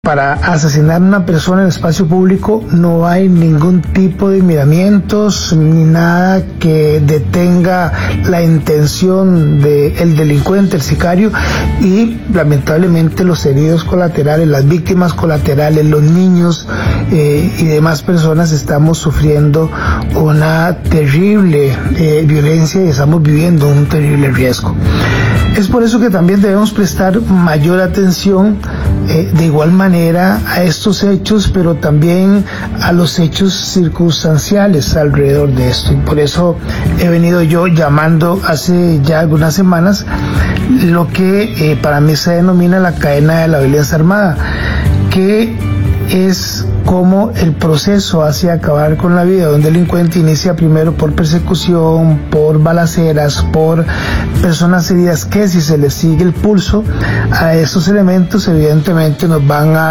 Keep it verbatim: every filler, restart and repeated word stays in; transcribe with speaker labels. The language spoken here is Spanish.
Speaker 1: Para asesinar a una persona en el espacio público no hay ningún tipo de miramientos ni nada que detenga la intención del delincuente, el sicario, y lamentablemente los heridos colaterales, las víctimas colaterales, los niños eh, y demás personas estamos sufriendo una terrible eh, violencia y estamos viviendo un terrible riesgo. Es por eso que también debemos prestar mayor atención eh, de igual manera a estos hechos, pero también a los hechos circunstanciales alrededor de esto. Y por eso he venido yo llamando hace ya algunas semanas lo que eh, para mí se denomina la cadena de la violencia armada, que es como el proceso hacia acabar con la vida de un delincuente inicia primero por persecución, por balaceras, por personas heridas, que si se les sigue el pulso a estos elementos evidentemente nos van a